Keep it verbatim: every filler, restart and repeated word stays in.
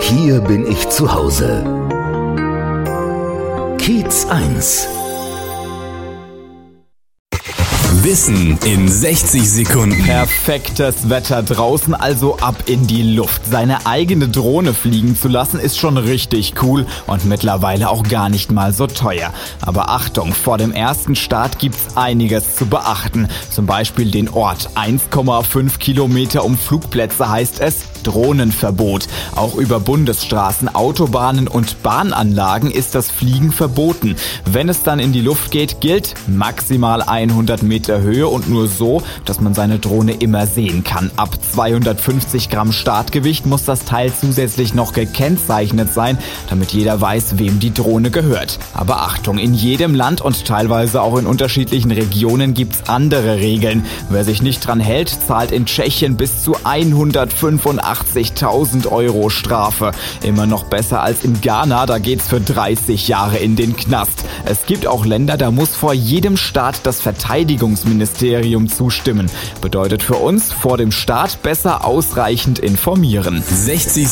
Hier bin ich zu Hause. Kiez eins. Wissen in sechzig Sekunden. Perfektes Wetter draußen, also ab in die Luft. Seine eigene Drohne fliegen zu lassen ist schon richtig cool und mittlerweile auch gar nicht mal so teuer. Aber Achtung, vor dem ersten Start gibt's einiges zu beachten. Zum Beispiel den Ort. eins Komma fünf Kilometer um Flugplätze heißt es Drohnenverbot. Auch über Bundesstraßen, Autobahnen und Bahnanlagen ist das Fliegen verboten. Wenn es dann in die Luft geht, gilt maximal hundert Meter Höhe und nur so, dass man seine Drohne immer sehen kann. Ab zweihundertfünfzig Gramm Startgewicht muss das Teil zusätzlich noch gekennzeichnet sein, damit jeder weiß, wem die Drohne gehört. Aber Achtung, in jedem Land und teilweise auch in unterschiedlichen Regionen gibt's andere Regeln. Wer sich nicht dran hält, zahlt in Tschechien bis zu hundertfünfundachtzigtausend Euro Strafe. Immer noch besser als in Ghana, da geht's für dreißig Jahre in den Knast. Es gibt auch Länder, da muss vor jedem Start das Verteidigungsministerium zustimmen. Bedeutet für uns, vor dem Start besser ausreichend informieren. sechzig